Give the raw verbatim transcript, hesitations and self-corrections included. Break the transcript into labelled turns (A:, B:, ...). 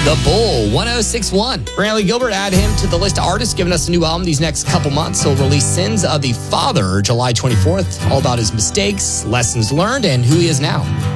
A: The Bull, one oh six one. Brantley Gilbert, add him to the list of artists giving us a new album these next couple months. He'll release Sins of the Father July twenty-fourth, all about his mistakes, lessons learned, and who he is now.